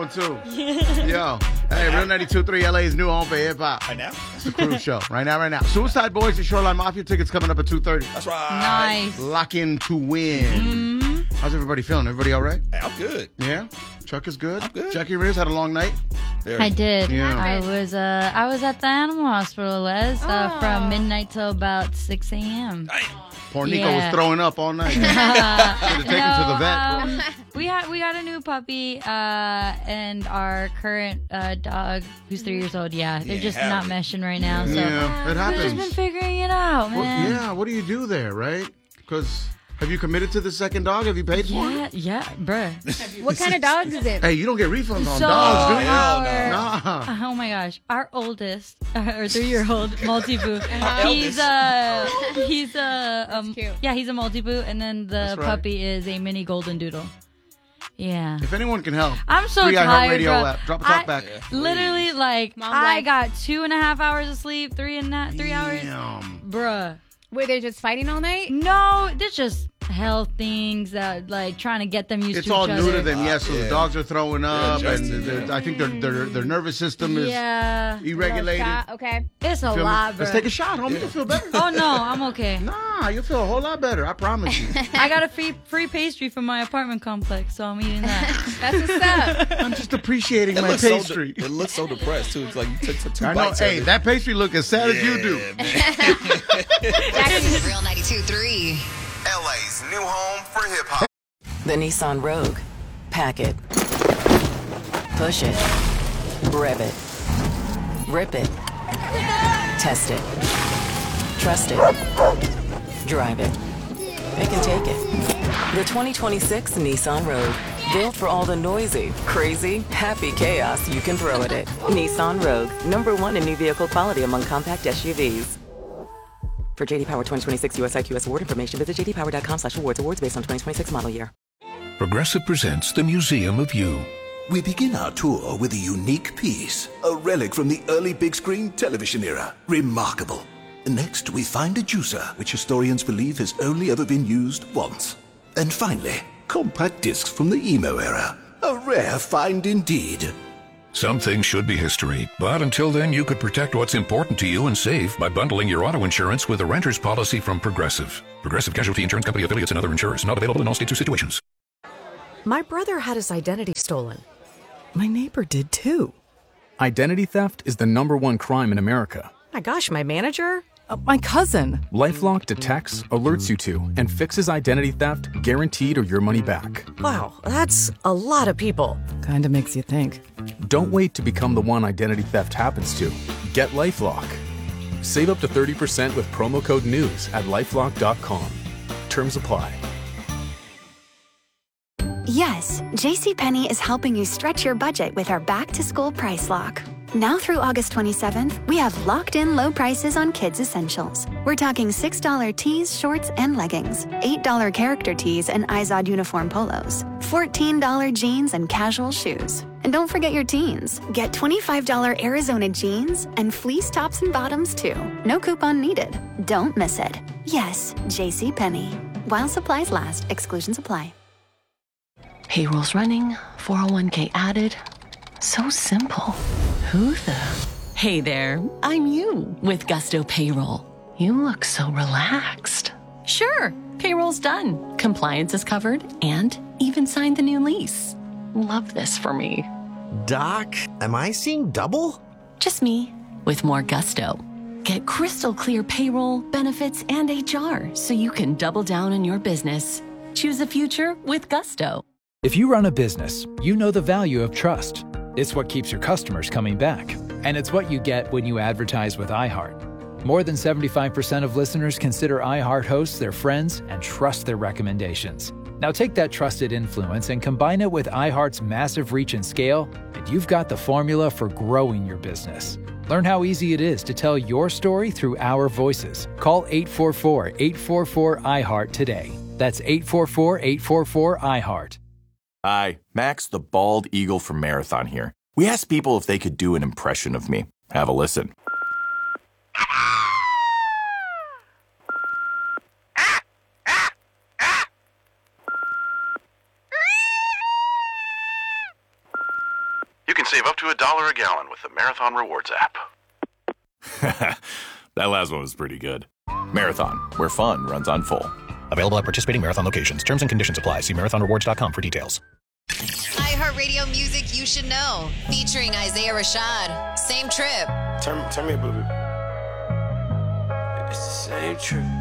Two. Yo. Hey, Real 92.3 LA's new home for hip hop. Right now? It's the cruise show. Right now. Suicide Boys and Shoreline Mafia tickets coming up at 2:30. That's right. Nice. Lock in to win. How's everybody feeling? Everybody all right? Hey, I'm good. Yeah? Chuck is good? I'm good. Jackie Riz had a long night? I did. Yeah. I was at the animal hospital, Les, from midnight till about 6 a.m. Poor Nico Yeah. was throwing up all night. Should have taken him to the vet, bro. We got a new puppy, and our current dog, who's 3 years old. Yeah, they're just not meshing right now. So Yeah, it we've happens. just been figuring it out, man. Yeah, what do you do there, right? Because have you committed to the second dog? Have you paid for it? Yeah, bruh. What kind of dogs is it? Hey, you don't get refunds on So dogs, do you? our- Nah. Oh my gosh, our oldest, our 3-year-old Multi-Boo, he's cute. yeah, he's a Multi-Boo, and then the That's right. puppy is a mini Golden Doodle. Yeah. If anyone can help, I'm so free tired, iHeartRadio bro. app. Drop a talk back. Literally, like, Mom I life. got 2.5 hours of sleep, 3 hours. Damn. Bruh. Wait, they're just fighting all night? No, there's just health things that, like, trying to get them used It's to all each new other. to them, yes. So the Yeah. dogs are throwing up, adjusting, and I think their nervous system is Yeah. deregulated. Shot, okay. It's a Feel me? lot, bro. Let's take a shot, homie. You'll feel better. Oh, no, I'm okay. Nah, you'll feel a whole lot better. I promise you. I got a free pastry from my apartment complex, so I'm eating that. That's what's up. I'm just appreciating It my looks pastry. it looks so depressed, too. It's like you took two I know. bites Hey, of it. that pastry look as sad as you do. Real 92.3. LA's new home for hip hop. The Nissan Rogue. Pack it. Push it. Rev it. Rip it. Test it. Trust it. Drive it. It can take it. The 2026 Nissan Rogue. Built for all the noisy, crazy, happy chaos you can throw at it. Nissan Rogue. #1 in new vehicle quality among compact SUVs. For JD Power 2026 US IQS award information, visit jdpower.com/awards. Awards based on 2026 model year. Progressive presents the Museum of You. We begin our tour with a unique piece, a relic from the early big screen television era. Remarkable. Next, we find a juicer, which historians believe has only ever been used once. And finally, compact discs from the emo era. A rare find indeed. Some things should be history, but until then, you could protect what's important to you and save by bundling your auto insurance with a renter's policy from Progressive. Progressive Casualty Insurance Company affiliates and other insurers. Not available in all states or situations. My brother had his identity stolen. My neighbor did too. Identity theft is the #1 crime in America. My gosh, my manager? My cousin. LifeLock detects, alerts you to, and fixes identity theft guaranteed or your money back. Wow, that's a lot of people. Kinda makes you think. Don't wait to become the one identity theft happens to. Get LifeLock. Save up to 30% with promo code NEWS at lifelock.com. Terms apply. Yes, JCPenney is helping you stretch your budget with our back-to-school price lock. Now through August 27th, we have locked-in low prices on kids' essentials. We're talking $6 tees, shorts, and leggings, $8 character tees and Izod uniform polos, $14 jeans and casual shoes. And don't forget your teens. Get $25 Arizona jeans and fleece tops and bottoms, too. No coupon needed. Don't miss it. Yes, JCPenney. While supplies last, exclusions apply. Payroll's running, 401k added. So simple. Who the? Hey there, I'm you with Gusto Payroll. You look so relaxed. Sure, payroll's done. Compliance is covered and even signed the new lease. Love this for me. Doc, am I seeing double? Just me with more gusto. Get crystal clear payroll, benefits, and HR so you can double down on your business. Choose a future with Gusto. If you run a business, you know the value of trust. It's what keeps your customers coming back. And it's what you get when you advertise with iHeart. More than 75% of listeners consider iHeart hosts their friends and trust their recommendations. Now take that trusted influence and combine it with iHeart's massive reach and scale, and you've got the formula for growing your business. Learn how easy it is to tell your story through our voices. Call 844-844-iHeart today. That's 844-844-iHeart. Hi, Max the Bald Eagle from Marathon here. We asked people if they could do an impression of me. Have a listen. can save up to $1 a gallon with the Marathon Rewards app. That last one was pretty good. Marathon, where fun runs on full. Available at participating Marathon locations. Terms and conditions apply. See marathonrewards.com for details. iHeartRadio music you should know. Featuring Isaiah Rashad. Same trip. Turn me a bit. It's the same trip.